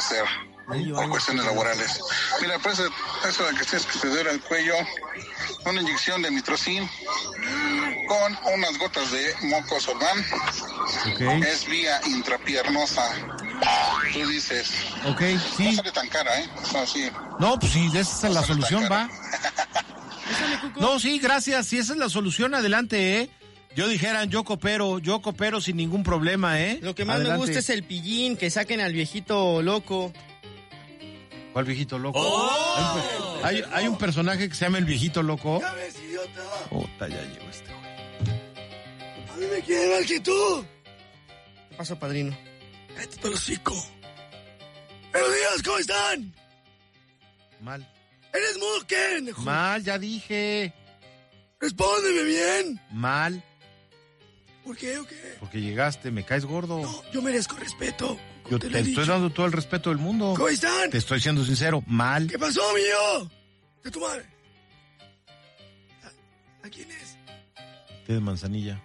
hacer por cuestiones laborales. Mira, pues eso de que tienes que te duele el cuello, una inyección de mitrocin con unas gotas de moco Solvan. Okay. Es vía intrapiernosa. Tú dices. Ok, sí. No sale tan cara, ¿eh? O sea, sí. No, pues sí, esa es la solución, va. Échale, Cuco. No, sí, gracias. Si esa es la solución, adelante, ¿eh? Yo dijeran, yo coopero sin ningún problema, ¿eh? Lo que más Adelante. me gusta es el pillín, que saquen al viejito loco. ¿Cuál viejito loco? ¡Oh! Hay un personaje que se llama el viejito loco. Ya ves, idiota. Puta, ya llegó este güey. A mí me quiere mal que tú. ¿Qué pasó, padrino? Cállate el hocico. Buenos días, ¿cómo están? Mal. ¿Eres mudo qué, pendejo? Mal, ya dije. Respóndeme bien. Mal, ¿Por qué o qué? porque llegaste, me caes gordo. No, yo merezco respeto. Como Yo te te lo he estoy dicho. dando todo el respeto del mundo. ¿Cómo están? Te estoy siendo sincero, mal. ¿Qué pasó, mío? De tu madre. ¿A quién es? Té de manzanilla.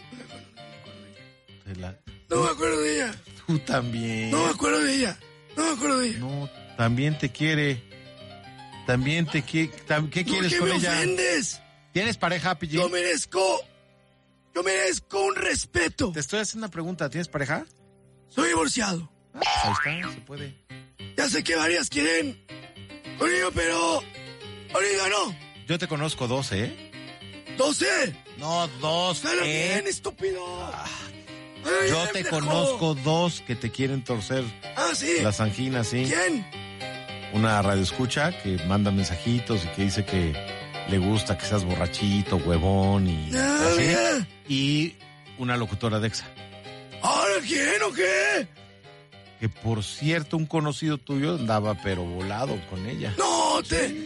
No me acuerdo de ella. Tú también. No me acuerdo de ella. No me acuerdo de ella. No, también te quiere. También te quiere. ¿Qué quieres ¿Por con qué me ella? ofendes? ¿Tienes pareja, Pillín? Yo merezco un respeto. Te estoy haciendo una pregunta. ¿Tienes pareja? Soy divorciado. Ahí está, se puede. Ya sé que varias quieren conmigo, pero ahorita no. Yo te conozco 12, ¿eh? 12. No, 2, Sale bien, estúpido. Ay, Yo te pendejo. conozco 2 que te quieren torcer Ah, sí. las anginas, ¿sí? ¿Quién? Una radioescucha que manda mensajitos y que dice que le gusta que seas borrachito, huevón y Ah, así. mira. Y una locutora de EXA. ¿Ahora quién o qué? Que por cierto, un conocido tuyo andaba pero volado con ella. No, te...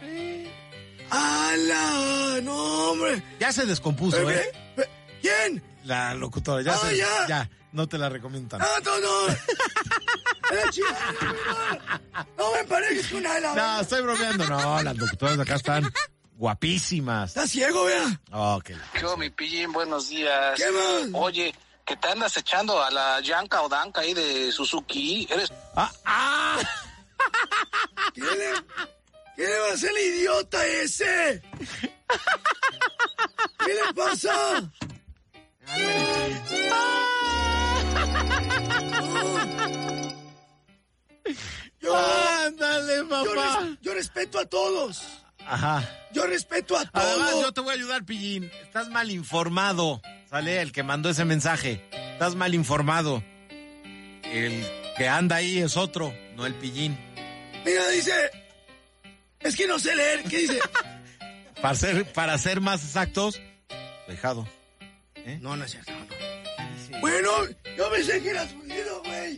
¡Hala! No, hombre. Ya se descompuso, ¿eh? ¿Quién? La locutora, ya, no te la recomiendo tanto. No. ¡La chica! No me emparejes con nada. No, estoy bromeando. No, las locutoras de acá están guapísimas. ¿Estás ciego, vea? Ok. ¿Qué onda, mi Pillín? Buenos días. ¿Qué más? Oye, que te andas echando a la Yanka o Danka ahí de Suzuki. Eres... ¿Qué le va a hacer el idiota ese? ¿Qué le pasa? Ándale, papá. Yo respeto a todos. Ajá. Yo respeto a todos. Además, yo te voy a ayudar, Pillín. Estás mal informado. Sale el que mandó ese mensaje. Estás mal informado. El que anda ahí es otro, no el Pillín. Mira, dice... Es que no sé leer. ¿Qué dice? Para ser más exactos, dejado. No, no es cierto. No. Bueno, yo pensé que eras judío, güey.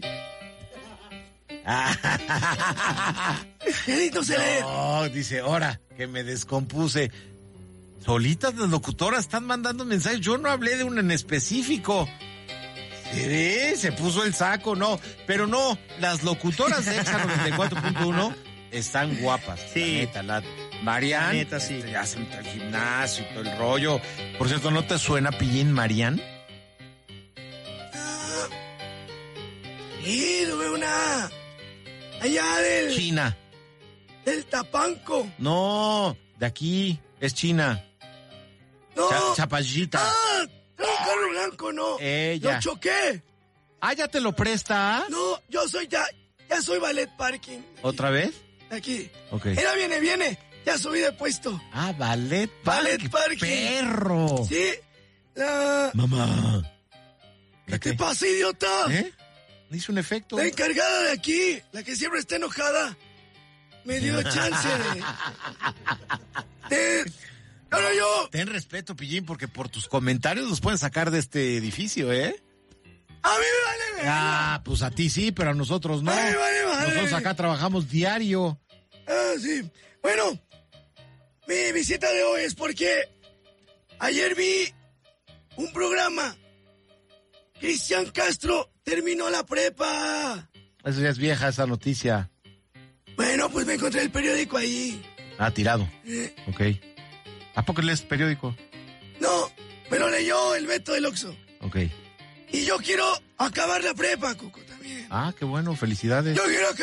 ¿Qué no se lee? No, dice, ahora que me descompuse. Solitas las locutoras están mandando mensajes. Yo no hablé de una en específico. Sí, se puso el saco, no. Pero no, las locutoras de EXA 94.1 están guapas. Sí. La Marian. La neta, sí. Hacen el gimnasio y todo el rollo. Por cierto, ¿no te suena Pillín Marian? Sí, tuve una... Allá del... China. Del Tapanco. No, de aquí. Es China. No. Chapallita. Ah, trae un carro blanco, no. Ella. Lo choqué. Ah, ¿ya te lo presta? No, yo soy ya soy ballet parking. ¿Otra vez? Aquí. Ok. Mira, viene. Ya subí de puesto. Ah, ballet Ballet parking. Perro. Sí. Mamá. ¿Qué te pasa, idiota? Hizo un efecto. La encargada de aquí, la que siempre está enojada, me dio chance de... Ahora yo... Ten respeto, Pillín, porque por tus comentarios nos pueden sacar de este edificio, ¿eh? A mí me vale ver. Ah, pues a ti sí, pero a nosotros no. A mí me vale madre. Nosotros acá trabajamos diario. Ah, sí. Bueno, mi visita de hoy es porque ayer vi un programa. Cristian Castro terminó la prepa. Eso ya es vieja, esa noticia. Bueno, pues me encontré el periódico ahí. Ah, tirado. Ok. ¿A poco lees periódico? No, me lo leyó el Beto del Oxxo. Ok. Y yo quiero acabar la prepa, Cuco, también. Ah, qué bueno, felicidades. Yo quiero